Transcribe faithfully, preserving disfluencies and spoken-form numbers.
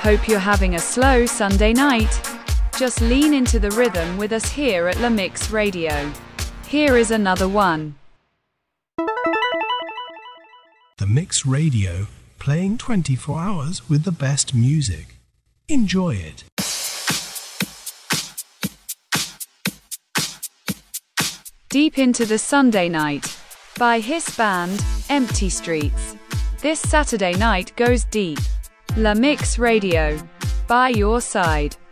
Hope you're having a slow Sunday night. Just lean into the rhythm with us here at La Mix Radio. Here is another one. The Mix Radio, playing twenty-four hours with the best music. Enjoy it. Deep into the Sunday Night by Hiss Band, Empty Streets. This Saturday night goes deep. La Mix Radio, by your side.